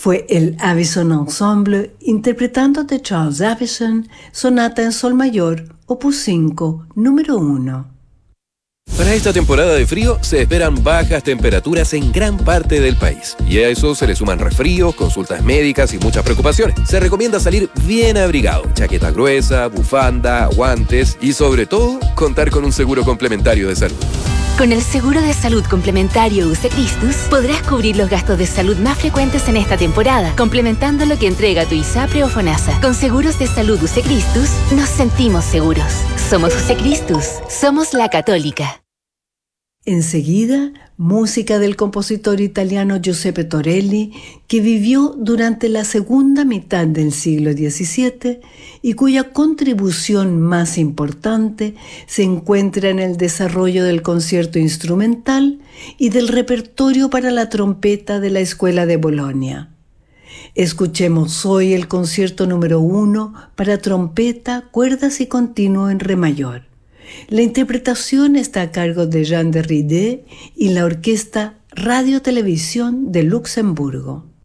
Fue el Avison Ensemble interpretando de Charles Avison, Sonata en Sol Mayor, Opus 5, número 1. Para esta temporada de frío se esperan bajas temperaturas en gran parte del país. Y a eso se le suman resfríos, consultas médicas y muchas preocupaciones. Se recomienda salir bien abrigado, chaqueta gruesa, bufanda, guantes y sobre todo, contar con un seguro complementario de salud. Con el seguro de salud complementario UC Christus podrás cubrir los gastos de salud más frecuentes en esta temporada, complementando lo que entrega tu ISAPRE o FONASA. Con seguros de salud UC Christus, nos sentimos seguros. Somos UC Christus, somos la Católica. Enseguida, música del compositor italiano Giuseppe Torelli, que vivió durante la segunda mitad del siglo XVII y cuya contribución más importante se encuentra en el desarrollo del concierto instrumental y del repertorio para la trompeta de la Escuela de Bolonia. Escuchemos hoy el concierto número 1 para trompeta, cuerdas y continuo en re mayor. La interpretación está a cargo de Jean Derrida y la Orquesta Radio Televisión de Luxemburgo.